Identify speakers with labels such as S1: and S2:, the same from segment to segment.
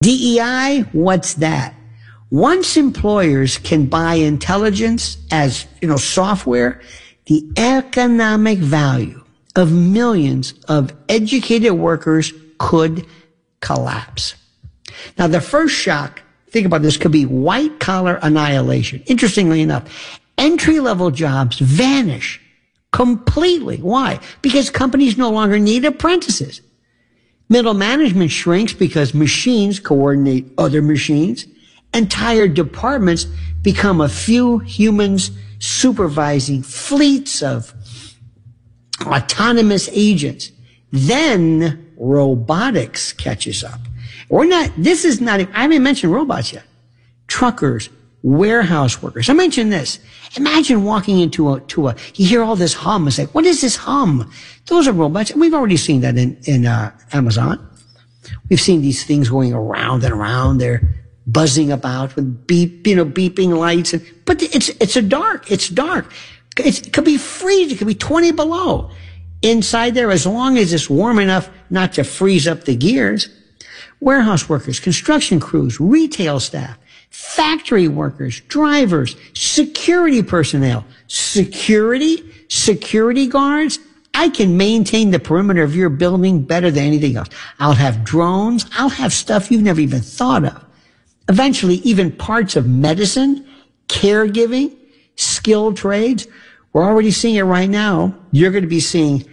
S1: DEI, what's that? Once employers can buy intelligence as, software, the economic value of millions of educated workers could collapse. Now, the first shock, think about this, could be white-collar annihilation. Interestingly enough, entry-level jobs vanish completely. Why? Because companies no longer need apprentices. Middle management shrinks because machines coordinate other machines. Entire departments become a few humans supervising fleets of autonomous agents. Then robotics catches up. I haven't mentioned robots yet. Truckers, warehouse workers. I mentioned this. Imagine walking into you hear all this hum. It's like, what is this hum? Those are robots. We've already seen that in Amazon. We've seen these things going around and around. They're buzzing about with beeping lights. But it's dark. It could be freezing. It could be 20 below inside there, as long as it's warm enough not to freeze up the gears. Warehouse workers, construction crews, retail staff, factory workers, drivers, security personnel, security guards. I can maintain the perimeter of your building better than anything else. I'll have drones. I'll have stuff you've never even thought of. Eventually, even parts of medicine, caregiving, skilled trades. We're already seeing it right now. You're going to be seeing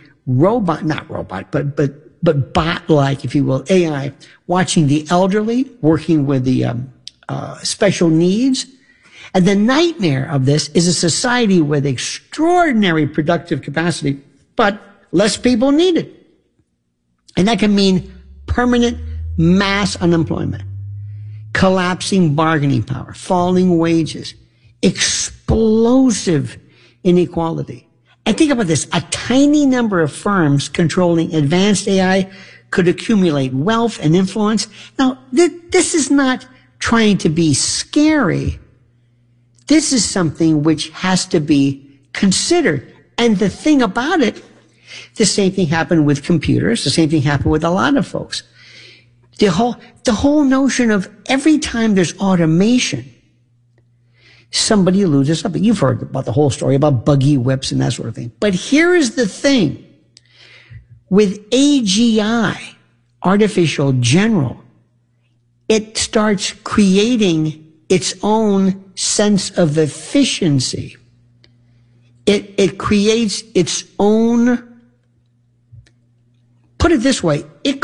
S1: but bot-like, if you will, AI, watching the elderly, working with the special needs. And the nightmare of this is a society with extraordinary productive capacity, but less people needed. And that can mean permanent mass unemployment, collapsing bargaining power, falling wages, explosive inequality. And think about this. A tiny number of firms controlling advanced AI could accumulate wealth and influence. Now, this is not trying to be scary. This is something which has to be considered. And the thing about it, the same thing happened with computers. The same thing happened with a lot of folks. The whole notion of every time there's automation, somebody loses something. You've heard about the whole story about buggy whips and that sort of thing. But here is the thing. With AGI, artificial general, it starts creating its own sense of efficiency. It creates its own, put it this way,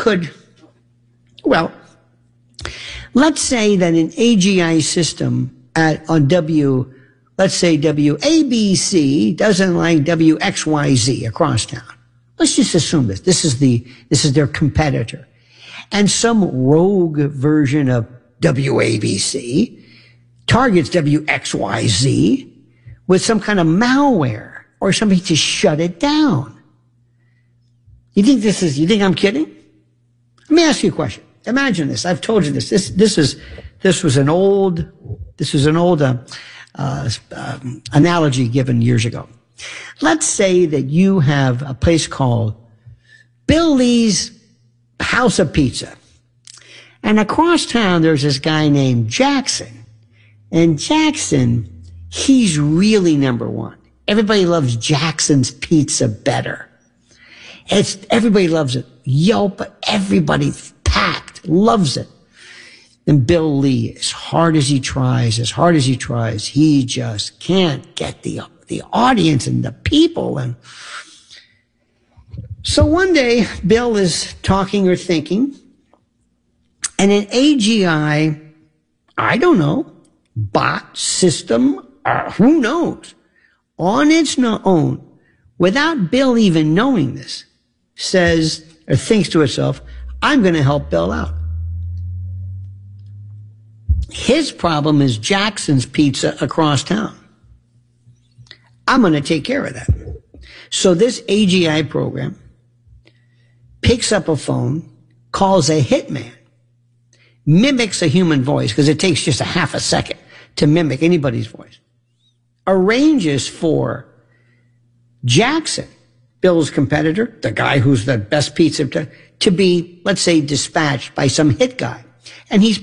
S1: let's say that an AGI system let's say WABC doesn't like WXYZ across town. Let's just assume this. This is their competitor. And some rogue version of WABC targets WXYZ with some kind of malware or something to shut it down. You think I'm kidding? Let me ask you a question. Imagine this. I've told you this. This was an old analogy given years ago. Let's say that you have a place called Billy's House of Pizza. And across town, there's this guy named Jackson. And Jackson, he's really number one. Everybody loves Jackson's Pizza better. Everybody loves it. Yelp, everybody packed, loves it. And Bill Lee, as hard as he tries, he just can't get the audience and the people. And so one day, Bill is talking or thinking, and an AGI, I don't know, bot system, who knows, on its own, without Bill even knowing this, says or thinks to itself, I'm going to help Bill out. His problem is Jackson's Pizza across town. I'm going to take care of that. So this AGI program picks up a phone, calls a hitman, mimics a human voice, because it takes just a half a second to mimic anybody's voice, arranges for Jackson, Bill's competitor, the guy who's the best pizza, to be, let's say, dispatched by some hit guy. And he's